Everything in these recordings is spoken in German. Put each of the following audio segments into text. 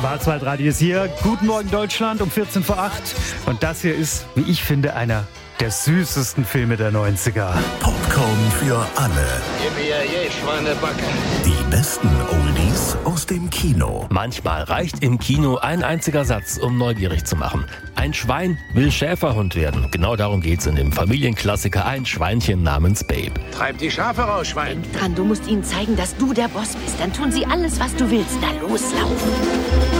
Schwarzwaldradio ist hier. Guten Morgen Deutschland um 14 vor 8. Und das hier ist, wie ich finde, einer der süßesten Filme der 90er. Popcorn für alle. Gib mir je Schweinebacke. Die besten Oldies aus dem Kino. Manchmal reicht im Kino ein einziger Satz, um neugierig zu machen. Ein Schwein will Schäferhund werden. Genau darum geht's in dem Familienklassiker Ein Schweinchen namens Babe. Treib die Schafe raus, Schwein. Dran, du musst ihnen zeigen, dass du der Boss bist. Dann tun sie alles, was du willst. Na los, lauf.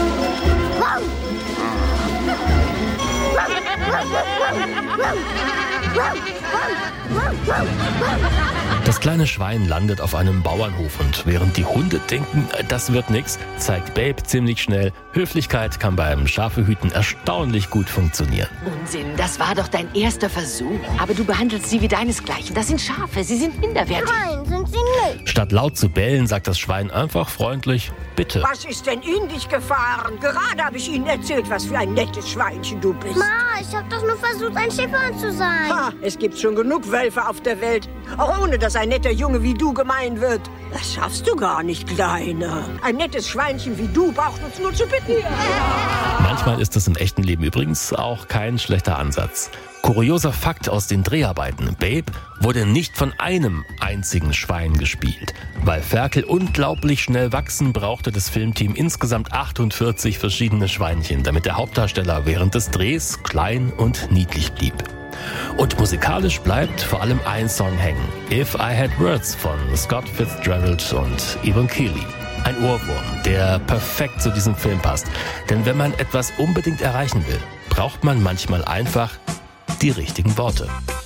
Das kleine Schwein landet auf einem Bauernhof und während die Hunde denken, das wird nix, zeigt Babe ziemlich schnell, Höflichkeit kann beim Schafehüten erstaunlich gut funktionieren. Unsinn, das war doch dein erster Versuch. Aber du behandelst sie wie deinesgleichen. Das sind Schafe, sie sind minderwertig. Nein, sind sie nicht. Statt laut zu bellen, sagt das Schwein einfach freundlich, bitte. Was ist denn in dich gefahren? Gerade habe ich Ihnen erzählt, was für ein nettes Schweinchen du bist. Ma, ich habe doch nur versucht, ein Schäferhund zu sein. Ha, es gibt schon genug Wölfe auf der Welt, auch ohne dass ein netter Junge wie du gemein wird. Das schaffst du gar nicht, Kleiner. Ein nettes Schweinchen wie du braucht uns nur zu bitten. Manchmal ist es im echten Leben übrigens auch kein schlechter Ansatz. Kurioser Fakt aus den Dreharbeiten. Babe wurde nicht von einem einzigen Schwein gespielt. Weil Ferkel unglaublich schnell wachsen, brauchte das Filmteam insgesamt 48 verschiedene Schweinchen, damit der Hauptdarsteller während des Drehs klein und niedlich blieb. Und musikalisch bleibt vor allem ein Song hängen. If I Had Words von Scott Fitzgerald und Evan Keeley. Ein Ohrwurm, der perfekt zu diesem Film passt. Denn wenn man etwas unbedingt erreichen will, braucht man manchmal einfach die richtigen Worte.